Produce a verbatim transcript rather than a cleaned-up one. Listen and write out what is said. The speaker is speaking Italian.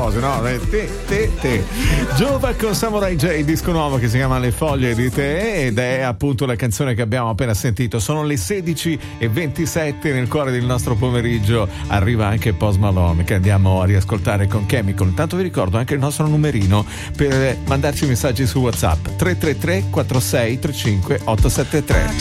cose, no? Te, te, te. Giova con Samurai J, disco nuovo che si chiama Le foglie di te, ed è appunto la canzone che abbiamo appena sentito. Sono le sedici e ventisette, nel cuore del nostro pomeriggio arriva anche Post Malone, che andiamo a riascoltare con Chemical. Intanto vi ricordo anche il nostro numerino per mandarci messaggi su WhatsApp: tre tre tre quattro sei tre cinque otto sette tre.